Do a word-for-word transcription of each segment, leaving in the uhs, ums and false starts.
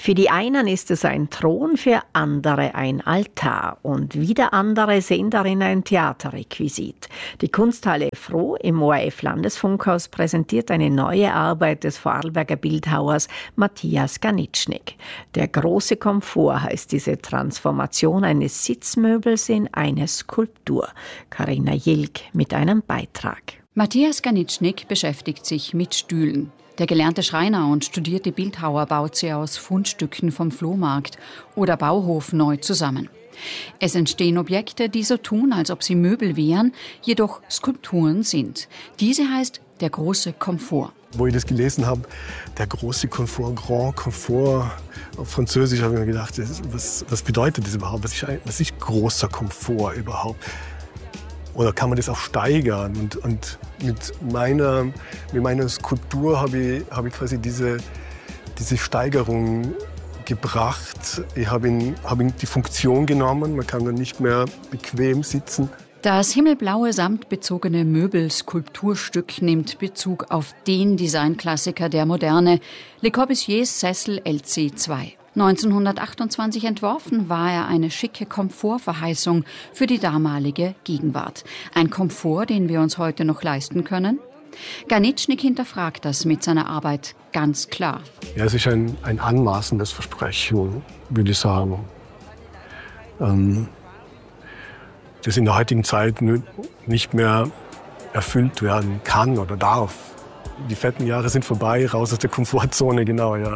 Für die einen ist es ein Thron, für andere ein Altar und wieder andere sehen darin ein Theaterrequisit. Die Kunsthalle Froh im O R F-Landesfunkhaus präsentiert eine neue Arbeit des Vorarlberger Bildhauers Matthias Ganitschnik. Der große Komfort heißt diese Transformation eines Sitzmöbels in eine Skulptur. Carina Jilk mit einem Beitrag. Matthias Ganitschnik beschäftigt sich mit Stühlen. Der gelernte Schreiner und studierte Bildhauer baut sie aus Fundstücken vom Flohmarkt oder Bauhof neu zusammen. Es entstehen Objekte, die so tun, als ob sie Möbel wären, jedoch Skulpturen sind. Diese heißt der große Komfort. Wo ich das gelesen habe, der große Komfort, Grand Komfort, auf Französisch habe ich mir gedacht, was, was bedeutet das überhaupt? Was ist, was ist großer Komfort überhaupt? Oder kann man das auch steigern? Und, und mit, meiner, mit meiner Skulptur habe ich, habe ich quasi diese, diese Steigerung gebracht. Ich habe, ihn, habe ihn die Funktion genommen, man kann dann nicht mehr bequem sitzen. Das himmelblaue samtbezogene Möbelskulpturstück nimmt Bezug auf den Designklassiker der Moderne, Le Corbusiers Sessel L C zwei. neunzehnhundertachtundzwanzig entworfen war er eine schicke Komfortverheißung für die damalige Gegenwart. Ein Komfort, den wir uns heute noch leisten können? Ganitschnik hinterfragt das mit seiner Arbeit ganz klar. Ja, es ist ein, ein anmaßendes Versprechen, würde ich sagen. Ähm, das in der heutigen Zeit nicht mehr erfüllt werden kann oder darf. Die fetten Jahre sind vorbei, raus aus der Komfortzone, genau, ja.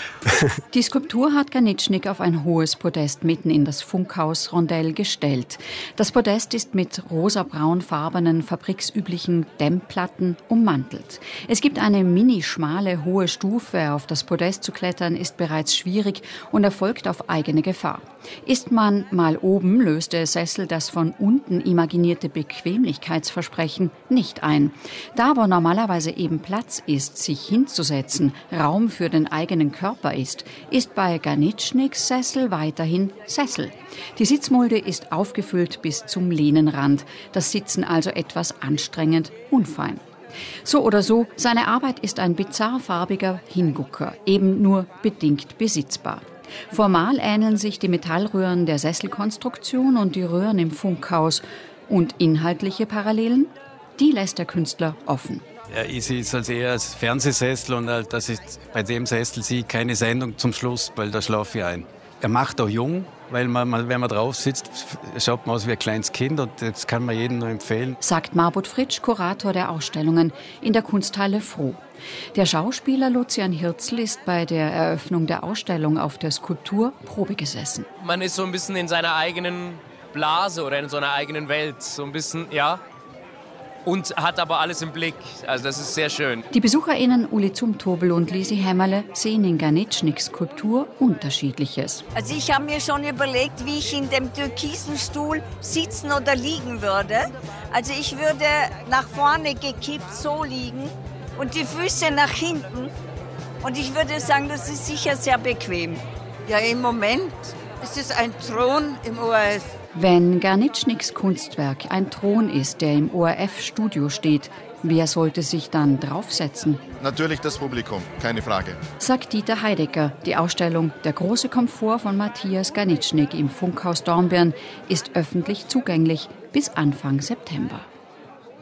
Die Skulptur hat Ganitschnik auf ein hohes Podest mitten in das Funkhaus-Rondell gestellt. Das Podest ist mit rosabraunfarbenen, fabriksüblichen Dämmplatten ummantelt. Es gibt eine mini-schmale, hohe Stufe. Auf das Podest zu klettern ist bereits schwierig und erfolgt auf eigene Gefahr. Ist man mal oben, löst der Sessel das von unten imaginierte Bequemlichkeitsversprechen nicht ein. Da, wo normalerweise eben Platz ist, sich hinzusetzen, Raum für den eigenen Körper ist, ist bei Ganitschniks Sessel weiterhin Sessel. Die Sitzmulde ist aufgefüllt bis zum Lehnenrand, das Sitzen also etwas anstrengend unfein. So oder so, seine Arbeit ist ein bizarrfarbiger Hingucker, eben nur bedingt besitzbar. Formal ähneln sich die Metallröhren der Sesselkonstruktion und die Röhren im Funkhaus. Und inhaltliche Parallelen? Die lässt der Künstler offen. Ja, ich sehe es als eher als Fernsehsessel und halt, dass ich bei dem Sessel sehe keine Sendung zum Schluss, weil da schlafe ich ein. Er macht auch jung, weil man, wenn man drauf sitzt, schaut man aus wie ein kleines Kind und das kann man jedem nur empfehlen. Sagt Marbot Fritsch, Kurator der Ausstellungen in der Kunsthalle Froh. Der Schauspieler Lucian Hirzel ist bei der Eröffnung der Ausstellung auf der Skulptur Probe gesessen. Man ist so ein bisschen in seiner eigenen Blase oder in so einer eigenen Welt, so ein bisschen, ja. Und hat aber alles im Blick. Also das ist sehr schön. Die BesucherInnen Uli Zumtobel und Lisi Hämmerle sehen in Ganitschniks Skulptur Unterschiedliches. Also ich habe mir schon überlegt, wie ich in dem türkisen Stuhl sitzen oder liegen würde. Also ich würde nach vorne gekippt so liegen und die Füße nach hinten. Und ich würde sagen, das ist sicher sehr bequem. Ja, im Moment ist es ein Thron im O R F. Wenn Ganitschniks Kunstwerk ein Thron ist, der im O R F-Studio steht, wer sollte sich dann draufsetzen? Natürlich das Publikum, keine Frage. Sagt Dieter Heidecker. Die Ausstellung Der große Komfort von Matthias Ganitschnik im Funkhaus Dornbirn ist öffentlich zugänglich bis Anfang September.